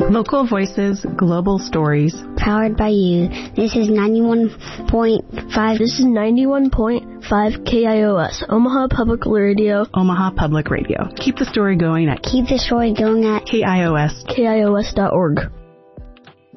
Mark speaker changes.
Speaker 1: Local voices, global stories.
Speaker 2: Powered by you. This is 91.5.
Speaker 3: This is 91.5 KIOS, Omaha Public Radio.
Speaker 1: Omaha Public Radio. Keep the story going at
Speaker 2: KIOS.org.